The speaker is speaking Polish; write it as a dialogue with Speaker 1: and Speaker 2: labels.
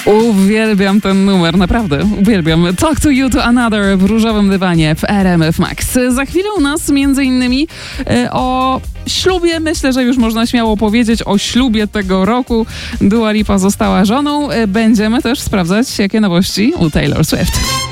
Speaker 1: Uwielbiam ten numer, naprawdę, uwielbiam. Talk to you to another w różowym dywanie w RMF Max. Za chwilę u nas między innymi o ślubie, myślę, że już można śmiało powiedzieć o ślubie tego roku. Dua Lipa została żoną. Będziemy też sprawdzać, jakie nowości u Taylor Swift.